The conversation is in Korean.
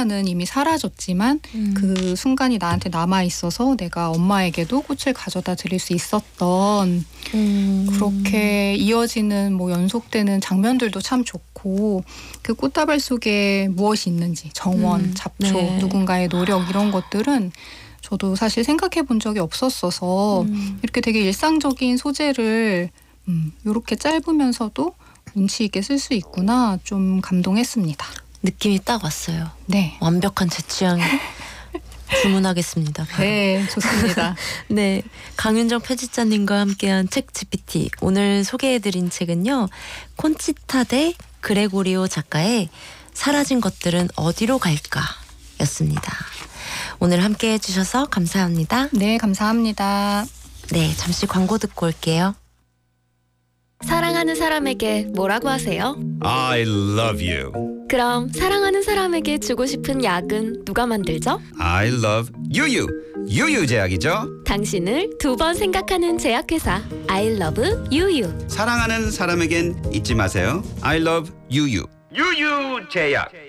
순간은 이미 사라졌지만 그 순간이 나한테 남아있어서 내가 엄마에게도 꽃을 가져다 드릴 수 있었던 그렇게 이어지는 뭐 연속되는 장면들도 참 좋고 그 꽃다발 속에 무엇이 있는지 정원, 잡초, 네. 누군가의 노력 이런 것들은 저도 사실 생각해 본 적이 없었어서 이렇게 되게 일상적인 소재를 이렇게 짧으면서도 운치 있게 쓸 수 있구나 좀 감동했습니다. 느낌이 딱 왔어요. 네. 완벽한 제 취향 주문하겠습니다. 바로. 네, 좋습니다. 네, 강윤정 편집자님과 함께한 책 GPT. 오늘 소개해드린 책은요. 콘치타 대 그레고리오 작가의 사라진 것들은 어디로 갈까 였습니다. 오늘 함께해 주셔서 감사합니다. 네, 감사합니다. 네, 잠시 광고 듣고 올게요. 사랑하는 사람에게 뭐라고 하세요? I love you. 그럼 사랑하는 사람에게 주고 싶은 약은 누가 만들죠? I love 유유. 유유 제약이죠. 당신을 두 번 생각하는 제약회사 I love 유유. 사랑하는 사람에겐 잊지 마세요. I love 유유. 유유 제약.